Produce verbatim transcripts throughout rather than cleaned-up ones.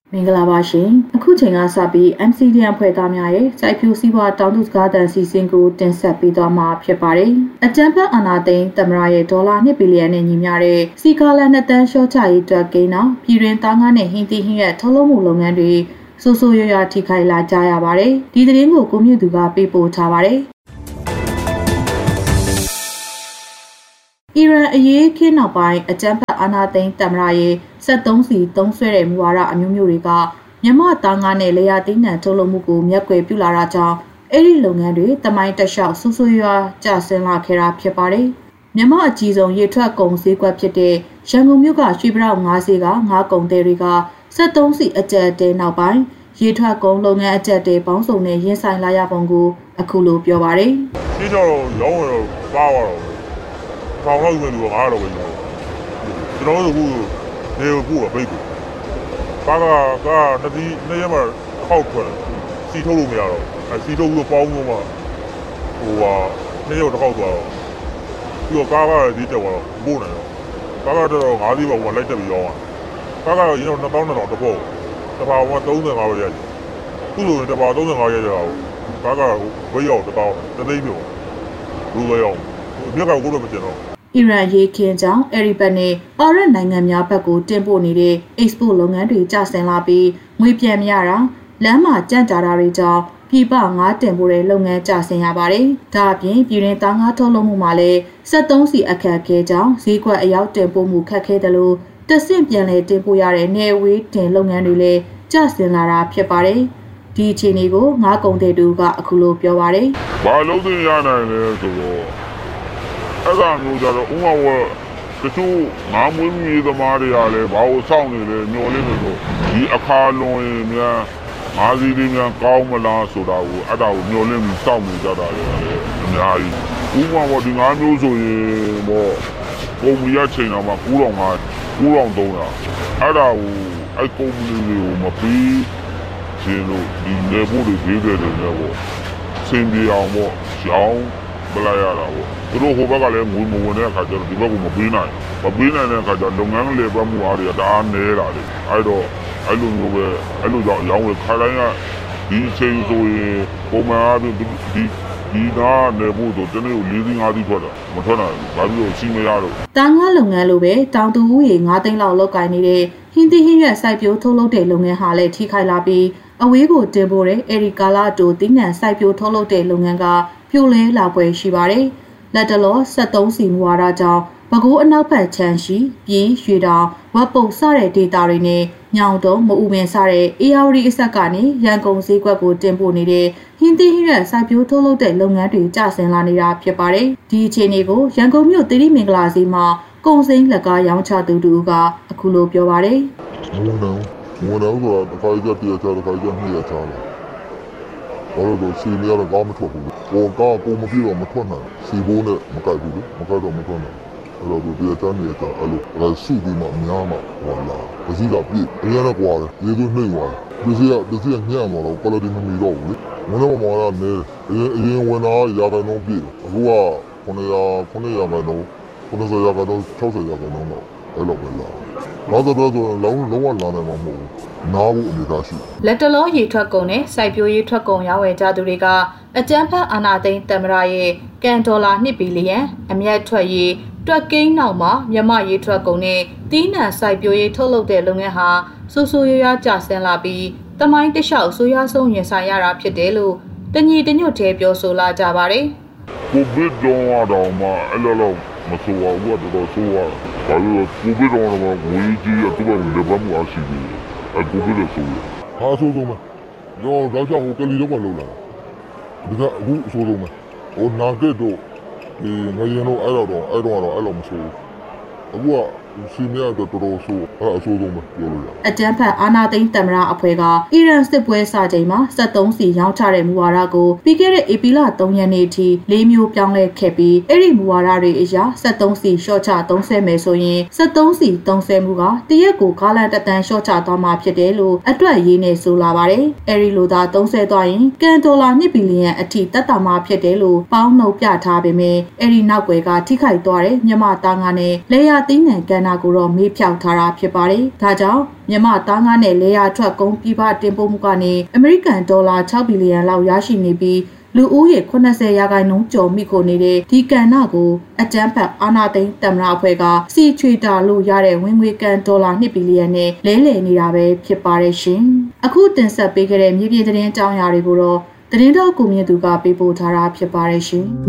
မင်္ဂလာပါရှင်အခုချိန်ကစပြီး M C D N ဖွဲ့သားများရဲ့စိုက်ပျိုးစည်းဝါးတောင်သူစကားသံစီစဉ်ကိုတင်ဆက်ပေးသွားမှာဖြစ်ပါတယ်။အကြံဖတ်အာဏာသိမ်းသမ္မတရဲ့ဒေါ်လာနှစ်ဘီလီယံနဲ့ညီမျှတဲ့စီကာလနှစ်တန်းရှော့ချရေးအတွက်ကိန်းအောင်ပြည်တွင်းသားငါးနဲ့ဟင်းသီးဟင်းရွက်ထုတ်လုပ်မှုလုပ်ငန်းတွေဆိုးဆိုးရွားရွားထိခိုက်လာကြရပါတယ်။ဒီသတင်းကိုကိုမြင့်သူကပေးပို့ထားပါတယ်။အီရန်အရေးခင်းနောက်ပိုင်းအကြမ်းဖက်အာဏာသိမ်းသမ္မတရဲ့စက်သုံးစီသုံးဆွဲတဲ့မူဝါဒအမျိုးမျိုးတွေကမြန်မာသားငါးနဲ့လေယာသိန်းနှံထုတ်လုပ်မှုကိုမျက်ကွယ်ပြုလာတာကြောင့်အဲ့ဒီလုပ်ငန်းတွေတမိုင်းတက်လျှောက်ဆူဆူရွာကျဆင်းလာခဲ့တာဖြစ်ပါတယ်။မြန်မာအကြီးဆုံးရေထွက်ကုန်ဈေးကွက်ဖြစ်တဲ့ရန်ကုန်မြို့ကရွှေပြောက်ငါးဈေးကငါးကုန်သည်တွေကစက်သုံးစီအကျက်တဲနောက်ပိုင်းရေထွက်ကုန်လုပ်ငန်းအကျက်တဲပေါင်းစုံနဲ့ရင်ဆိုင်လာရပုံကိုအခုလိုပြောပါတယ်။ဒီတော့ရောင်းတော့ပါသွားတော့ပေါင်လို့ပဲလို့ငါတော့ပဲကျွန်တော်တို့ကနေကိုပိတ်ကိုကာကကတတိနေရမှာခောက်ထွက်စီထုတ်လို့မရတော့အဲစီထုတ်ပြီးပေါင်းလို့မှဟိုဟာနေရောတစ်ခေါက်သွားတော့ပြီးတော့ကာကဒီတက်သွားတော့ပို့နေတော့ကာကတော့ငါးစီးပါဟိုလိုက်တက်ပြီးရောင်းကာကတော့ရင်းတော့နှစ်ပေါင်းနှစ်တော့တစ်ပုတ်တစ်ပေါင်ကသုံးဆယ်ငါးပဲရတယ်ခုလိုတစ်ပေါင်သုံးဆယ်ငါးရရအောင်ကာကဝေးရောက်တစ်ပေါင်တစ်သိန်းမျိုးလူဝေးရောက်မြက်ကကိုတော့မကျင်တော့အီရန်ရေခင်းကြောင့်အဲဒီဘက်နဲ့အာရပ်နိုင်ငံများဘက်ကိုတင်ပို့နေတဲ့ export လုပ်ငန်းတွေကျဆင်းလာပြီးငွေပြန်မရတာလမ်းမှာကြန့်ကြာတာတွေကြောင့်ပြည်ပငါးတင်ပို့တဲ့လုပ်ငန်းကျဆင်းရပါတယ်။ဒါအပြင်ပြည်တွင်းသားငါးထုတ်လုပ်မှုမှာလည်းစက်သုံးစီအခက်အခဲကြောင့်ဈေးကွက်အရောက်တင်ပို့မှုခက်ခဲတယ်လို့တဆင့်ပြန်လည်တင်ပို့ရတဲ့နေဝေးတင်လုပ်ငန်းတွေလည်းကျဆင်းလာတာဖြစ်ပါတယ်။ဒီအခြေအနေကိုငါးကုန်တဲ့သူကအခုလိုပြောပါတယ်။ဘာလို့သိရနိုင်လဲဆိုတော့အဲ့ဒါမျိုးကြတော့ဥမာဝတချို့ငါးမွေးမြူသမားတွေကလည်းဘာလို့စောင့်နေလဲညှော်လေးနေလို့ဒီအခါလွန်ရင်များငါးစီးလေးများကောင်းမလားဆိုတာကိုအဲ့ဒါကိုညှော်လေးပြီးစောင့်နေကြတာလေအများကြီးဥမာဝဒီငါးမျိုးဆိုရင်ပေါ့ကုမ္ပဏီကချိန်တော့မှ၉ထောင်ငါး၉ထောင်သုံးရာအဲ့ဒါကိုအဲ့ကုမ္ပဏီတွေကိုမပြီးရှင်လို့ဒီလေဖို့တွေသေးတယ်တယ်ပေါ့စင်ပြေအောင်ပေါ့ရောင်းပလိုက်ရတာပေါ့သူတို့ဟိုဘက်ကလည်းငွေမဝင်တဲ့အခါကျတော့ဒီဘက်ကမပေးနိုင်မပေးနိုင်တဲ့အခါကျလုပ်ငန်းလေပတ်မှုအားတွေကတအားနဲတာလေအဲ့တော့အဲ့လိုမျိုးပဲအဲ့လိုကြောင့်ရောင်းဝယ်ခါတိုင်းကဒီချိန်ဆိုရင်ပုံမှန်အားဖြင့်ဒီဒီကနေဖို့တော့တနေ့ကို၄သိန်း၅သိန်းထွက်တာမထွက်နိုင်ဘူးဘာလို့ရှိမရတော့တာငါးလုပ်ငန်းလိုပဲတောင်သူဦးရေ၅သိန်းလောက်လောက်ကိုင်နေတဲ့ဟင်းသီးဟင်းရွက်စိုက်ပျိုးထုတ်လုပ်တဲ့လုပ်ငန်းဟာလည်းထိခိုက်လာပြီးအဝေးကိုတင်ပို့တဲ့အရီကာလာတိုတင်းနံစိုက်ပျိုးထုတ်လုပ်တဲ့လုပ်ငန်းကပြိုလဲလာပွဲရှိပါတယ်။လက်တလောစက်သုံးစီမူဝါဒကြောင့်ပဲခူးအနောက်ဘက်ချမ်းရှိပြည်ရွှေတောင်ဝက်ပုတ်စတဲ့ဒေတာတွေနဲ့ညောင်တုံးမအူပင်စတဲ့အေယာဝတီအဆက်ကနေရန်ကုန်ဈေးကွက်ကိုတင်ပို့နေတဲ့ဟင်းသီးဟင်းရွက်စိုက်ပျိုးထုတ်လုပ်တဲ့လုပ်ငန်းတွေကျဆင်းလာနေတာဖြစ်ပါတယ်။ဒီအခြေအနေကိုရန်ကုန်မြို့သီရိမင်္ဂလာဈေးမှာကုန်စိမ်းလက်ကားရောင်းချသူတို့ကအခုလိုပြောပါတယ်။မုံတော့မုံတော့ကတော့တစ်ခါကြက်တရားချတစ်ခါကြက်နှစ်ရချလာဘာလို့လဲစီမရတော့ကောင်းမထွက်ဘူး။ဘောကကိုမပြေတော့မထွက်နိုင်။စီဘိုးနဲ့မကိုက်ဘူးလေ။မကိုက်တော့မထွက်နိုင်။အဲ့တော့ဒီအတန်းကြီးကအဲ့လိုအဲ့စုပြီးမှများမှဟောလာ။ပစီကပြည့်အရင်ကကွာတယ်။ဒီလိုနှိမ့်သွားတယ်။ဒီစီကဒီစီကညံ့သွားတော့ quality မမီတော့ဘူးလေ။မင်းတို့မော်ရနေအရင်အရင်ဝင်လာရာခိုင်နှုန်းပြည့်။အခုကခုနှစ်ရာခုနှစ်ရာခိုင်နှုန်းခုနှစ်ဆယ်ရာခိုင်နှုန်း၆၀ရာခိုင်နှုန်းတော့အဲ့လိုပဲလာ။နောက်တော့ဆိုလုံးလုံးဝလာနိုင်မှာမဟုတ်ဘူး။နားဖို့အနေထားရှိလက်တလောရေထွက်ကုန်နဲ့စိုက်ပျိုးရေးထွက်ကုန်ရောင်းဝယ်ကြသူတွေကအကြမ်းဖက်အာဏာသိမ်းသမ္မတရဲ့ကန်ဒေါ်လာနှစ်ဘီလီယံအမြတ်ထွက်ရေးတွက်ကိန်းနောက်မှာမြန်မာရေထွက်ကုန်နဲ့တီးနှံစိုက်ပျိုးရေးထုတ်လုပ်တဲ့လုပ်ငန်းဟာဆိုးဆိုးရွားရွားကျဆင်းလာပြီးတမိုင်းတလျှောက်ဆိုးရွားဆုံးရင်ဆိုင်ရတာဖြစ်တယ်လို့တညီတညွတ်တည်းပြောဆိုလာကြပါတယ်။ကိုဗစ်တော့တော့မှအဲ့လိုလိုမဆိုးဝါဘူးတော့ဆိုးဝါဘာလို့ကိုဗစ်တော့မှဝေးကြီးရတူတယ်ဘယ်မှာအရှိပြီအကူပြီးလို့ဆိုရဟာဆိုတော့မရောတော့ကြောင့်ကလီတော့မလုပ်လာဒီကအခုဆိုတော့မဟိုနာဂက်တော့ဒီငရင်တော့အဲ့တော့အဲ့တော့အဲ့လိုမဆိုအခုကစီမရတော့တော်တော်ဆိုအဲ့အဆိုတော့မပြောလို့ရအတန်းဖက်အာနာသိန်းသမ္မတအဖွဲ့ကအီရန်စစ်ပွဲစချိန်မှာစက်သုံးစီရောင်းချတဲ့မူဝါဒကိုပြီးခဲ့တဲ့ဧပြီလ၃ရက်နေ့ထိလေးမျိုးပြောင်းလဲခဲ့ပြီးအဲ့ဒီမူဝါဒတွေအရစက်သုံးစီရှော့ချသုံးဆမယ်ဆိုရင်စက်သုံးစီသုံးဆမှုကတရက်ကိုကားလန်တတန်ရှော့ချသွားမှာဖြစ်တယ်လို့အတွက်ရေးနေဆိုလာပါတယ်အဲ့ဒီလိုသာသုံးဆသွားရင်ကန်ဒေါ်လာနှစ်ဘီလီယံအထိတက်တာမှာဖြစ်တယ်လို့ပေါင်းနှုတ်ပြထားပေမဲ့အဲ့ဒီနောက်ွယ်ကထိခိုက်သွားတဲ့မြန်မာသားငါနဲ့လေယာသိန်းငံကန်ဏ္ဍကိုတော့မေးဖြောက်ထားတာဖြစ်ပါတယ်။ဒါကြောင့်မြန်မာသားငါးနဲ့လေယာထွက်ကုန်ပြည်ပတင်ပို့မှုကနေအမေရိကန်ဒေါ်လာ၆ဘီလီယံလောက်ရရှိနေပြီးလူဦးရေခုနှစ်ဆယ်ရာခိုင်နှုန်းကျော်မိခိုနေတဲ့ဒီကဏ္ဍကိုအကြမ်းဖက်အာဏာသိမ်းသမ္မတအဖွဲ့ကစီချွေတာလို့ရတဲ့ဝင်ငွေကန်ဒေါ်လာနှစ်ဘီလီယံနဲ့လဲလှယ်နေတာပဲဖြစ်ပါတယ်ရှင်။အခုတင်ဆက်ပေးခဲ့တဲ့မြေပြင်သတင်းကြောင်းရာတွေကိုတော့သတင်းတော်ကိုမြင့်သူကပေးပို့ထားတာဖြစ်ပါတယ်ရှင်။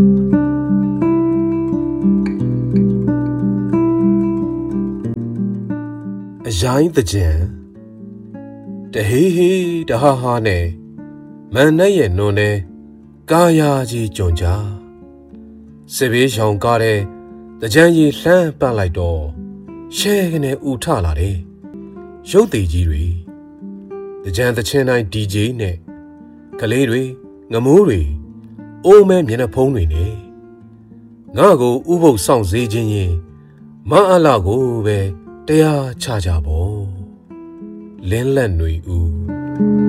အရိုင်းတကြံတဟေးဟေးတဟာဟာနဲ့မန်နဲ့ရဲ့နုံနဲ့ကာယာကြီးကြုံကြစစ်ဘေးရှောင်ကားတဲ့တကြံကြီးလှမ်းပတ်လိုက်တော့ရှဲကနေဥထလာတယ်ရုပ်သေးကြီးတွေတကြံတချင်းတိုင်း ဒီဂျေ နဲ့ကလေးတွေငမိုးတွေအိုးမဲမျက်နှာဖုံးတွေနဲ့ငါကိုဥပုပ်ဆောင်စေခြင်းရင်မအလာကိုပဲတရားချကြပေါ့လင်းလက်ຫນွေဦး